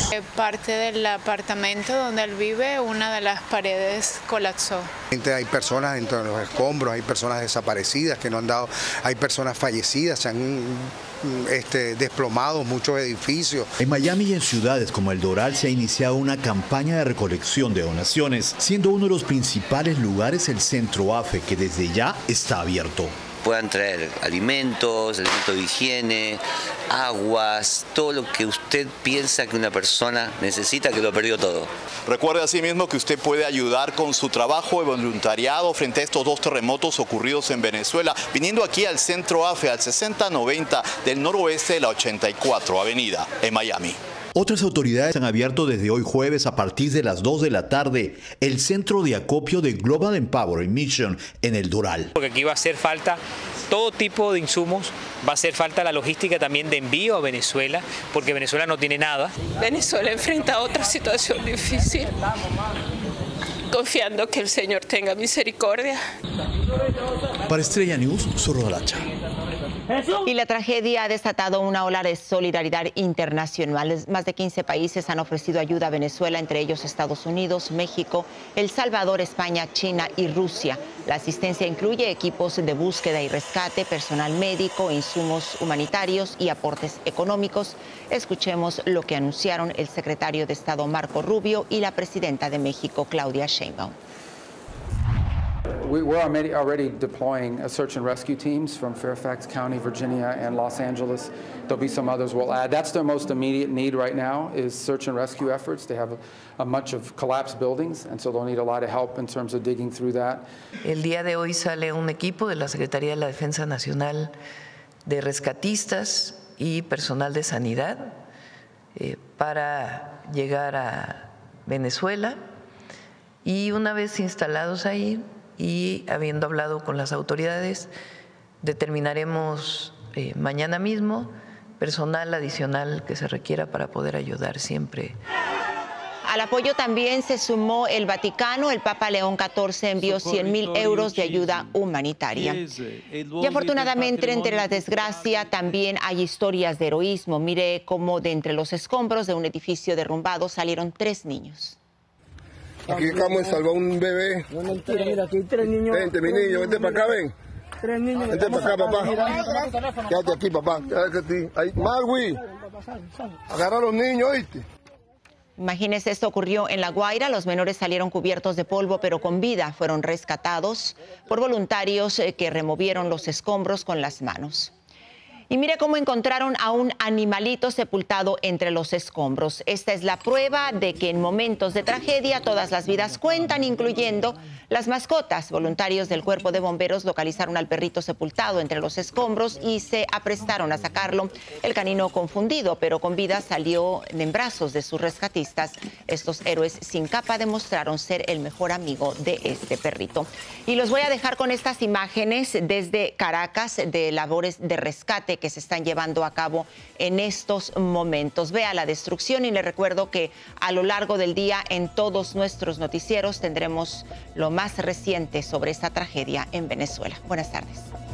Parte del apartamento donde él vive, una de las paredes colapsó. Hay personas dentro de los escombros, hay personas desaparecidas que no han dado, hay personas fallecidas, se han desplomado muchos edificios. En Miami y en ciudades como El Doral se ha iniciado una campaña de recolección de donaciones, siendo uno de los principales lugares el Centro AFE, que desde ya está abierto. Puedan traer alimentos de higiene, aguas, todo lo que usted piensa que una persona necesita, que lo perdió todo. Recuerde asimismo que usted puede ayudar con su trabajo de voluntariado frente a estos 2 terremotos ocurridos en Venezuela, viniendo aquí al Centro AFE, al 6090 del noroeste de la 84 Avenida, en Miami. Otras autoridades han abierto desde hoy jueves a partir de las 2 de la tarde el centro de acopio de Global Empowering Mission en El Doral. Porque aquí va a hacer falta todo tipo de insumos, va a hacer falta la logística también de envío a Venezuela, porque Venezuela no tiene nada. Venezuela enfrenta otra situación difícil, confiando que el Señor tenga misericordia. Para Estrella News, Sorolacha. Y la tragedia ha desatado una ola de solidaridad internacional. Más de 15 países han ofrecido ayuda a Venezuela, entre ellos Estados Unidos, México, El Salvador, España, China y Rusia. La asistencia incluye equipos de búsqueda y rescate, personal médico, insumos humanitarios y aportes económicos. Escuchemos lo que anunciaron el secretario de Estado Marco Rubio y la presidenta de México, Claudia Sheinbaum. We're already deploying search and rescue teams from Fairfax County, Virginia, and Los Angeles. There'll be some others we'll add. That's their most immediate need right now is search and rescue efforts. They have a bunch of collapsed buildings, and so they'll need a lot of help in terms of digging through that. El día de hoy sale un equipo de la Secretaría de la Defensa Nacional de rescatistas y personal de sanidad para llegar a Venezuela, y una vez instalados ahí y habiendo hablado con las autoridades, determinaremos mañana mismo personal adicional que se requiera para poder ayudar siempre. Al apoyo también se sumó el Vaticano. El Papa León XIV envió 100.000 euros de ayuda humanitaria. Y afortunadamente, entre la desgracia también hay historias de heroísmo. Mire cómo de entre los escombros de un edificio derrumbado salieron 3 niños. Aquí acabamos de salvar un bebé. No, mentira, mira, aquí hay 3 niños. Vente, mi niño, vente para acá, ven. 3 niños. Vente para acá, papá. Quédate aquí, papá. Quédate aquí. Ahí, Marwi, agarra a los niños, ¿oíste? Imagínese, esto ocurrió en La Guaira. Los menores salieron cubiertos de polvo, pero con vida. Fueron rescatados por voluntarios que removieron los escombros con las manos. Y mire cómo encontraron a un animalito sepultado entre los escombros. Esta es la prueba de que en momentos de tragedia todas las vidas cuentan, incluyendo las mascotas. Voluntarios del Cuerpo de Bomberos localizaron al perrito sepultado entre los escombros y se aprestaron a sacarlo. El canino, confundido pero con vida, salió en brazos de sus rescatistas. Estos héroes sin capa demostraron ser el mejor amigo de este perrito. Y los voy a dejar con estas imágenes desde Caracas de labores de rescate que se están llevando a cabo en estos momentos. Vea la destrucción y le recuerdo que a lo largo del día en todos nuestros noticieros tendremos lo más reciente sobre esta tragedia en Venezuela. Buenas tardes.